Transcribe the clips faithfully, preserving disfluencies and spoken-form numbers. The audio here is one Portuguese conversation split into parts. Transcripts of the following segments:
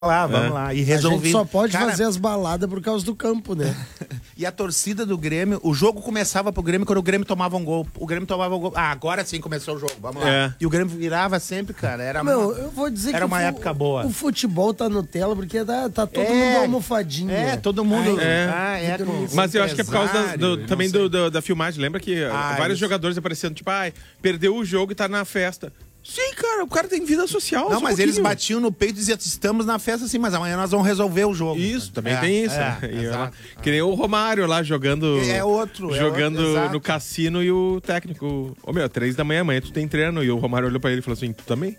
lá, vamos é. lá. E resolvi. A gente só pode Cara, fazer as baladas por causa do campo, né? E a torcida do Grêmio, o jogo começava pro Grêmio quando o Grêmio tomava um gol. O Grêmio tomava um gol. Ah, agora sim começou o jogo, vamos lá. É. E o Grêmio virava sempre, cara. Era Meu, uma, eu vou dizer era que uma o, época boa. O futebol tá Nutella porque tá, tá todo é. mundo almofadinho. É, todo mundo. Ai, é. Ah, é com, Mas eu acho que é por causa da, do, também do, do, da filmagem. Lembra que ah, vários isso. jogadores aparecendo, tipo, ah, perdeu o jogo e tá na festa. Sim, cara, o cara tem vida social. Não, mas um eles batiam no peito e diziam, estamos na festa sim, mas amanhã nós vamos resolver o jogo. Isso, também é, tem isso. É, e ela, que nem o Romário lá jogando. É outro. Jogando é outro, no cassino e o técnico. Ô oh, meu, três da manhã, amanhã tu tem treino. E o Romário olhou pra ele e falou assim: tu também?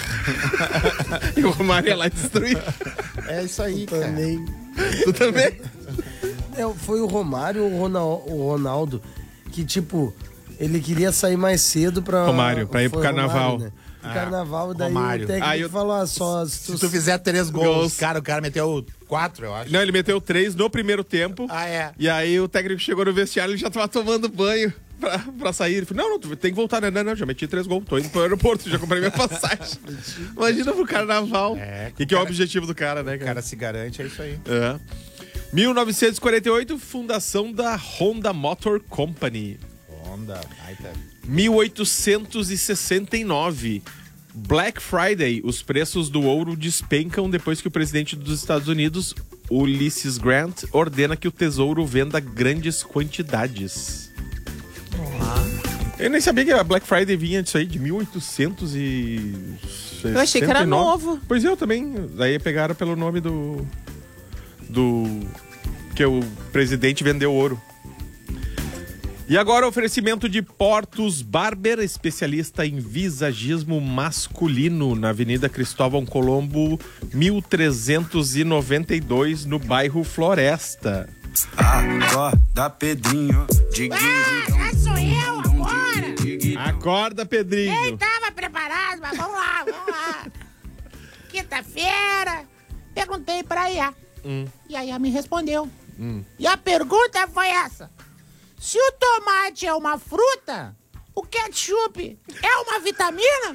E o Romário ia lá e destruir. É isso aí, tu cara. Também. Tu também? É, foi o Romário ou o Ronaldo que, tipo. Ele queria sair mais cedo pra... Romário, pra ir pro carnaval. Romário, né? Pro ah, carnaval, daí Romário. o técnico aí eu... falou, ah, só... Se tu, se tu fizer três gols, gols, cara, o cara meteu quatro, eu acho. Não, ele meteu três no primeiro tempo. Ah, é? E aí o técnico chegou no vestiário e ele já tava tomando banho pra, pra sair. Ele falou, não, não, tu tem que voltar. Não, não, não, já meti três gols, tô indo pro aeroporto, já comprei minha passagem. Imagina pro carnaval. É, e que cara, é o objetivo do cara, né, cara? O cara se garante, é isso aí. É. mil novecentos e quarenta e oito, fundação da Honda Motor Company. Honda, baita. mil oitocentos e sessenta e nove, Black Friday. Os preços do ouro despencam depois que o presidente dos Estados Unidos, Ulysses Grant, ordena que o tesouro venda grandes quantidades. Uhum. Eu nem sabia que a Black Friday vinha disso aí, de mil oitocentos e sessenta e nove. Eu achei que era novo. Pois é, eu também. Daí pegaram pelo nome do... do... que o presidente vendeu ouro. E agora oferecimento de Portos Barber, especialista em visagismo masculino, na Avenida Cristóvão Colombo, mil trezentos e noventa e dois, no bairro Floresta. Acorda, Pedrinho. Ah, já sou eu agora. Acorda, Pedrinho. Nem tava preparado, mas vamos lá, vamos lá. Quinta-feira, perguntei pra Iá. Hum. E a Iá me respondeu. Hum. E a pergunta foi essa. Se o tomate é uma fruta, o ketchup é uma vitamina?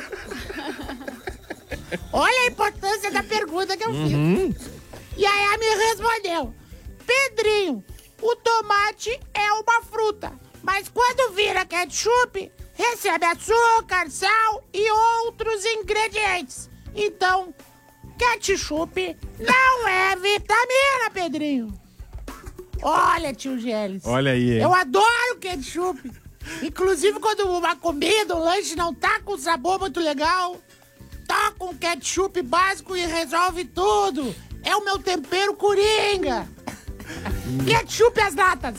Olha a importância da pergunta que eu fiz. Uhum. E aí ela me respondeu: Pedrinho, o tomate é uma fruta, mas quando vira ketchup, recebe açúcar, sal e outros ingredientes. Então, ketchup não é vitamina, Pedrinho. Olha, tio Gélis. Olha aí. Hein? Eu adoro ketchup. Inclusive, quando uma comida, um lanche não tá com sabor muito legal, toca um ketchup básico e resolve tudo. É o meu tempero coringa. Ketchup às latas.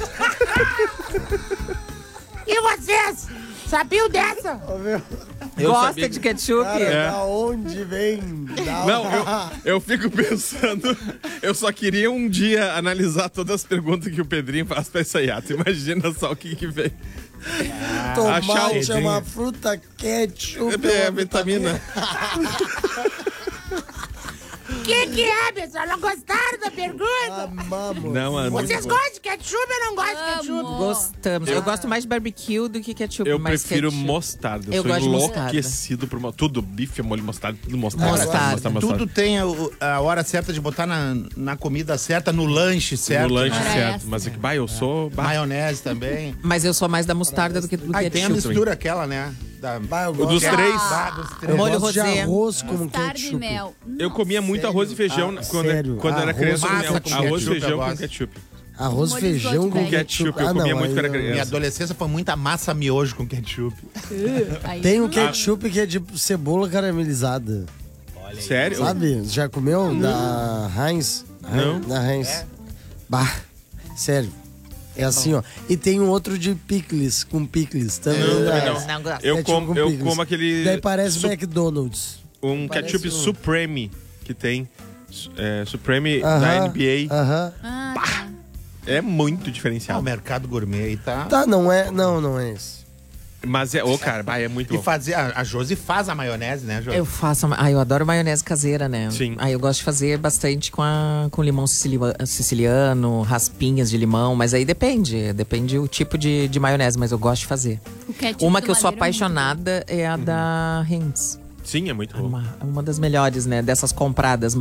E vocês? Sabiam dessa? Ô, meu... Eu Gosta sabia... de ketchup? Cara, é. Da onde vem? Da Não, eu, eu fico pensando. Eu só queria um dia analisar todas as perguntas que o Pedrinho faz pra essa Iata. Imagina só o que que vem. Ah, tomate é uma fruta, ketchup é, é vitamina. O que, que é, pessoal? Não gostaram da pergunta? Amamos. Não, mano. Vocês gostam de ketchup ou não gostam de ketchup? Gostamos. Eu, eu gosto mais de barbecue do que ketchup. Eu mais prefiro ketchup. mostarda. Eu, eu sou gosto enlouquecido por mostarda. Tudo, bife, molho, mostarda, tudo mostarda. Mostarda. mostarda, mostarda. Tudo tem a, a hora certa de botar na, na comida certa, no lanche certo. No lanche né? certo. Mas é que, bah, eu sou... Bah. Maionese também. Mas eu sou mais da mostarda do que do Aí ketchup. tem a mistura aquela, né? Da... Bah, o dos três. Ah, dos três. Molho gosto de rosé. arroz com Mostarda ketchup. e mel. Eu comia Nossa, muito sério? arroz e feijão Ah, quando, sério? quando Ah, era criança. arroz Arroz, com arroz ketchup, feijão eu com gosto. ketchup. Arroz, Molho feijão com ketchup. Ketchup, eu ah, comia não, muito quando era aí- criança. Minha adolescência foi muita massa miojo com ketchup. Aí Tem um não. ketchup que é de cebola caramelizada. Sério? Sabe? Já comeu? Da Heinz? Não. Da Heinz. Bah, sério. É assim, ó. E tem um outro de picles, com picles também. Não, da não. Heinz. Não gosto. Eu, Ketchup como, com eu picles. como aquele... Daí parece su- McDonald's. Um parece ketchup um- Supreme que tem. É, Supreme Aham, da N B A. Aham. Ah, tá. É muito Ah, o diferenciado. mercado gourmet aí tá... Tá, não é. Não, não é esse. Mas é... Ô, cara, bah, é muito E bom. fazer... A, a Josi faz a maionese, né, Josi? Eu faço. Ah, eu adoro maionese caseira, né? Sim. Aí eu gosto de fazer bastante com, a, com limão sicilia- siciliano, raspinhas de limão, mas aí depende. Depende o tipo de, de maionese, mas eu gosto de fazer. O ketchup Uma do que eu sou Madeira é muito apaixonada é a da Heinz. Sim, é muito bom. Uma, uma das melhores, né? Dessas compradas.